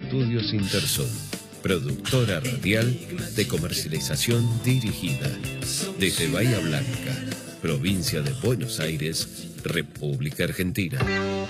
Estudios Intersón, productora radial de comercialización dirigida. Desde Bahía Blanca, provincia de Buenos Aires, República Argentina.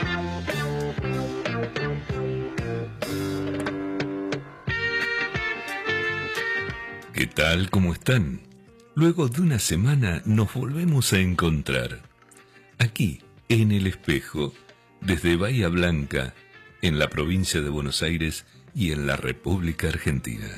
¿Qué tal? ¿Cómo están? Luego de una semana nos volvemos a encontrar. Aquí, en El Espejo, desde Bahía Blanca, en la provincia de Buenos Aires y en la República Argentina.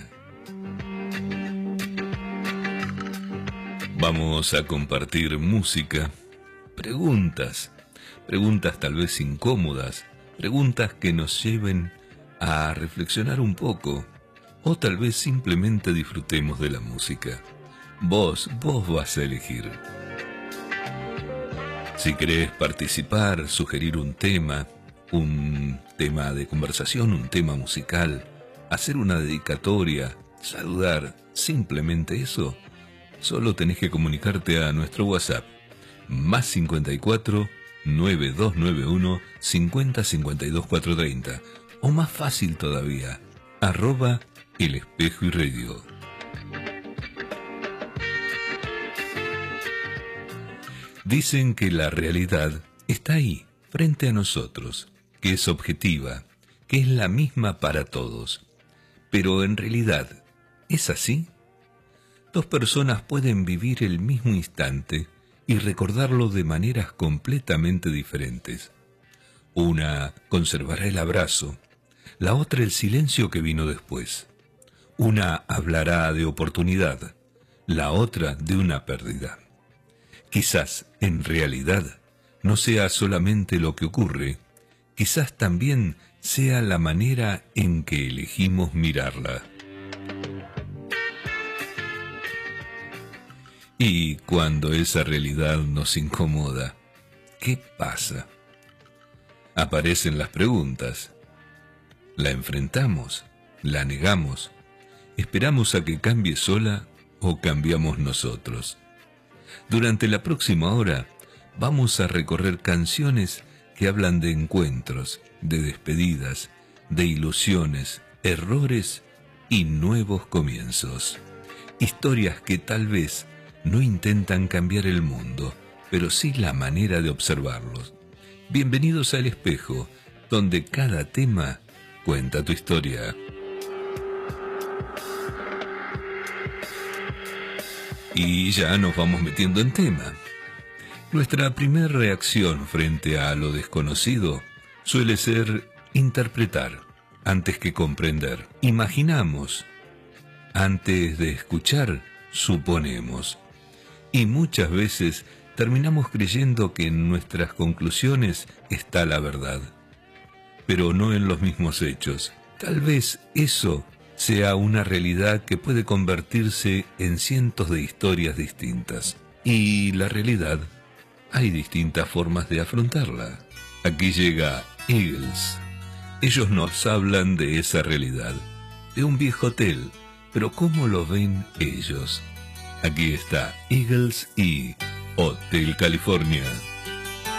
Vamos a compartir música, preguntas tal vez incómodas, preguntas que nos lleven a reflexionar un poco, o tal vez simplemente disfrutemos de la música. Vos vas a elegir. Si querés participar, sugerir un tema de conversación, un tema musical, hacer una dedicatoria, saludar, simplemente eso, solo tenés que comunicarte a nuestro WhatsApp, más 54 9291 50 52 430, o más fácil todavía, @El Espejo y Radio. Dicen que la realidad está ahí, frente a nosotros, que es objetiva, que es la misma para todos. Pero en realidad, ¿es así? Dos personas pueden vivir el mismo instante y recordarlo de maneras completamente diferentes. Una conservará el abrazo, la otra el silencio que vino después. Una hablará de oportunidad, la otra de una pérdida. Quizás, en realidad, no sea solamente lo que ocurre, quizás también sea la manera en que elegimos mirarla. Y cuando esa realidad nos incomoda, ¿qué pasa? Aparecen las preguntas. ¿La enfrentamos? ¿La negamos? ¿Esperamos a que cambie sola o cambiamos nosotros? Durante la próxima hora vamos a recorrer canciones que hablan de encuentros, de despedidas, de ilusiones, errores y nuevos comienzos. Historias que tal vez no intentan cambiar el mundo, pero sí la manera de observarlos. Bienvenidos a El Espejo, donde cada tema cuenta tu historia. Y ya nos vamos metiendo en tema. Nuestra primera reacción frente a lo desconocido suele ser interpretar antes que comprender. Imaginamos antes de escuchar, suponemos. Y muchas veces terminamos creyendo que en nuestras conclusiones está la verdad, pero no en los mismos hechos. Tal vez eso sea una realidad que puede convertirse en cientos de historias distintas. Y la realidad, hay distintas formas de afrontarla. Aquí llega Eagles. Ellos nos hablan de esa realidad, de un viejo hotel, pero ¿cómo lo ven ellos? Aquí está Eagles y Hotel California.